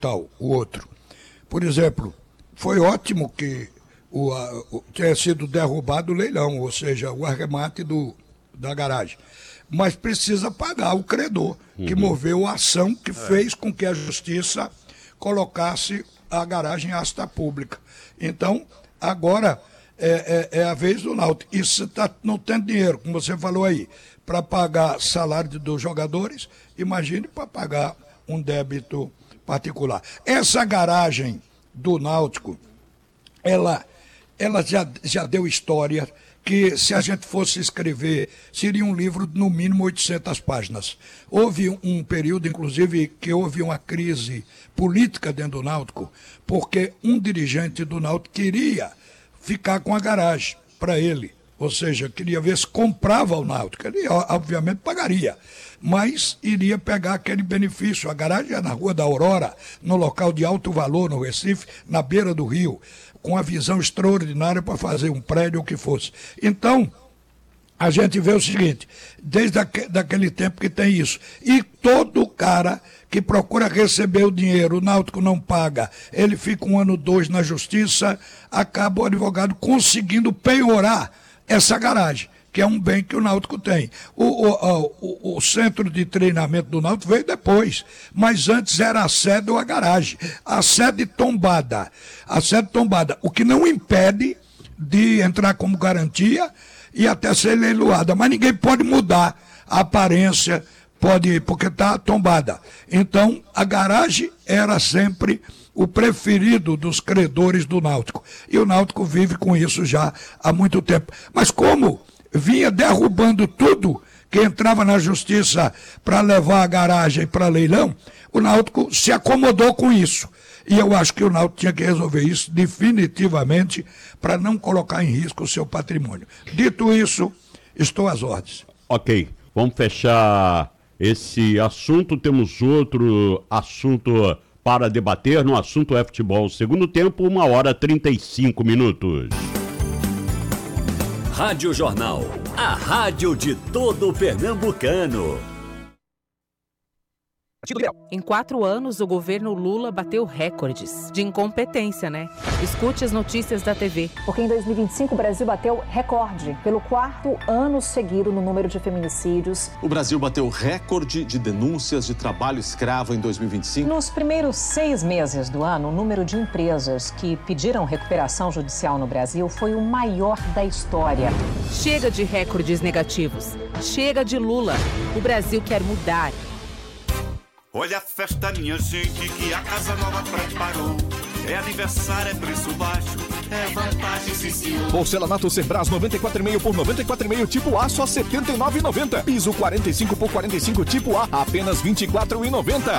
tal, o outro. Por exemplo, foi ótimo que tenha sido derrubado o leilão, ou seja, o arremate da garagem. Mas precisa pagar o credor, que moveu a ação que fez com que a justiça colocasse a garagem em asta pública. Então, agora é a vez do Náutico. E se não tendo dinheiro, como você falou aí, para pagar salário dos jogadores, imagine para pagar um débito particular. Essa garagem do Náutico, ela já deu história que, se a gente fosse escrever, seria um livro de no mínimo 800 páginas. Houve um período, inclusive, que houve uma crise política dentro do Náutico, porque um dirigente do Náutico queria ficar com a garagem para ele, ou seja, queria ver se comprava o Náutico. Ele, obviamente, pagaria, mas iria pegar aquele benefício. A garagem é na Rua da Aurora, no local de alto valor, no Recife, na beira do rio, com a visão extraordinária para fazer um prédio ou o que fosse. Então, a gente vê o seguinte, desde daquele tempo que tem isso, e todo cara que procura receber o dinheiro, o Náutico não paga, ele fica 1 ano, 2 na justiça, acaba o advogado conseguindo penhorar essa garagem, que é um bem que o Náutico tem. O centro de treinamento do Náutico veio depois, mas antes era a sede ou a garagem. A sede tombada, o que não impede de entrar como garantia e até ser leiloada, mas ninguém pode mudar a aparência, porque está tombada. Então, a garagem era sempre o preferido dos credores do Náutico. E o Náutico vive com isso já há muito tempo. Mas como vinha derrubando tudo que entrava na justiça para levar a garagem para leilão, o Náutico se acomodou com isso. E eu acho que o Náutico tinha que resolver isso definitivamente para não colocar em risco o seu patrimônio. Dito isso, estou às ordens. Ok, vamos fechar esse assunto. Temos outro assunto para debater. No assunto é futebol. Segundo tempo, 1h35. Rádio Jornal, a rádio de todo o pernambucano. Em 4 anos, o governo Lula bateu recordes de incompetência, né? Escute as notícias da TV. Porque em 2025 o Brasil bateu recorde pelo 4º ano seguido no número de feminicídios. O Brasil bateu recorde de denúncias de trabalho escravo em 2025. Nos primeiros 6 meses do ano, o número de empresas que pediram recuperação judicial no Brasil foi o maior da história. Chega de recordes negativos. Chega de Lula. O Brasil quer mudar. Olha a festa, minha gente, que a Casa Nova preparou. É aniversário, é preço baixo, é vantagem, sim, senhor. Porcelanato Cerbras 94,5 por 94,5 tipo A, só R$ 79,90. Piso 45 por 45 tipo A, apenas R$ 24,90.